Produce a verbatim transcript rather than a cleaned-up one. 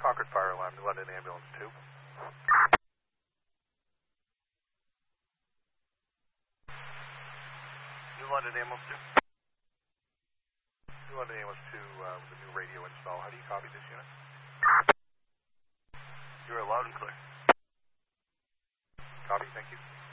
Concord Fire Alarm, New London Ambulance two. New London Ambulance two. New London Ambulance two uh, with a new radio install. How do you copy this unit? You're loud and clear. Copy, thank you.